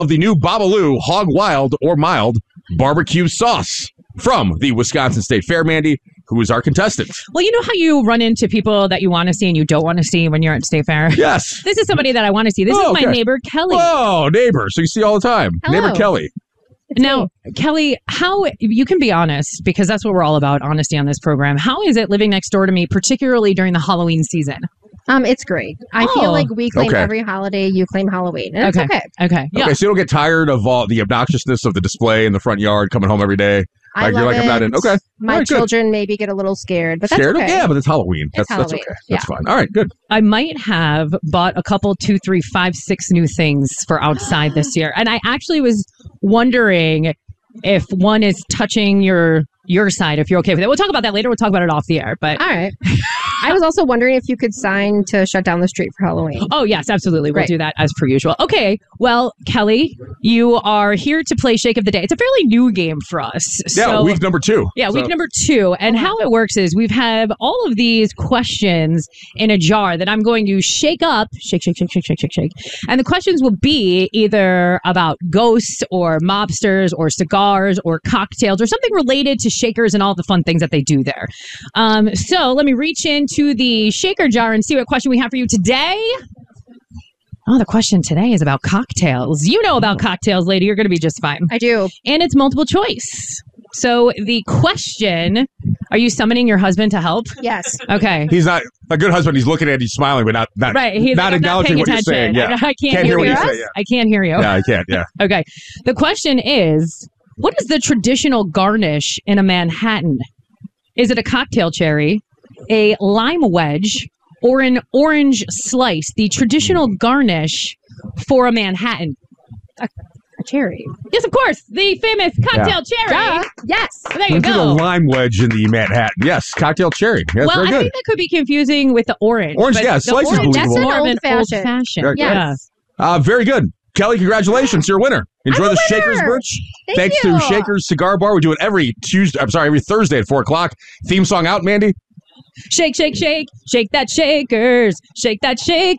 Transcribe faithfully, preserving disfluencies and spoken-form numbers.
of the new Babalu Hog Wild or Mild barbecue sauce from the Wisconsin State Fair, Mandy, who is our contestant. Well, you know how you run into people that you want to see and you don't want to see when you're at State Fair? Yes. This is somebody that I want to see. This Oh, is my okay. neighbor, Kelly. Oh, neighbor. So you see all the time. Hello. Neighbor Kelly. Now, Kelly, how you can be honest, because that's what we're all about, honesty on this program. How is it living next door to me, particularly during the Halloween season? Um, it's great. I Oh. feel like we claim Okay. every holiday, you claim Halloween. And Okay. it's okay. Okay. Yeah. Okay, so you don't get tired of all the obnoxiousness of the display in the front yard, coming home every day. I Like, love you're like, I'm not it. in. Okay. My All right, good. children maybe get a little scared, but that's Scared? okay. Yeah, but it's Halloween. That's, It's that's Halloween. okay. That's Yeah. fine. All right, good. I might have bought a couple, two, three, five, six new things for outside this year. And I actually was wondering if one is touching your your side, if you're okay with it. We'll talk about that later. We'll talk about it off the air. But All right. I was also wondering if you could sign to shut down the street for Halloween. Oh, yes, absolutely. We'll Great. do that as per usual. Okay. Well, Kelly, you are here to play Shake of the Day. It's a fairly new game for us. Yeah, So- week number two. Yeah, So- week number two. And how it works is we've had all of these questions in a jar that I'm going to shake up, shake, shake, shake, shake, shake, shake, shake. And the questions will be either about ghosts or mobsters or cigars or cocktails or something related to shakers and all the fun things that they do there. Um, so let me reach into the shaker jar and see what question we have for you today. Oh, the question today is about cocktails. You know about cocktails, lady. You're going to be just fine. I do. And it's multiple choice. So the question, are you summoning your husband to help? Yes. Okay. He's not a good husband. He's looking at you, smiling, but not not, Right. He's not like, I'm acknowledging not what paying you're saying. attention. Yeah, I can't, Can't hear, hear what you. you say, yeah. I can't hear you. yeah, I can't. Yeah. Okay. The question is, what is the traditional garnish in a Manhattan? Is it a cocktail cherry, a lime wedge, or an orange slice? The traditional garnish for a Manhattan. A cherry. Yes, of course. The famous cocktail cherry. Duh. Yes. There you Look at the go. lime wedge in the Manhattan. Yes, cocktail cherry. Yes, Well, very I good. think that could be confusing with the orange. Orange, but yeah, the slice is orange, believable. That's more of an Old-fashioned. old-fashioned. Right. Yeah. Yes. Uh, very good. Kelly, congratulations. You're a winner. Enjoy I'm a the Shakers winner. merch. Thank Thanks you. to Shakers Cigar Bar. We do it every Tuesday. I'm sorry, every Thursday at four o'clock. Theme song out, Mandy? Shake, shake, shake. Shake that shakers. Shake that shakers.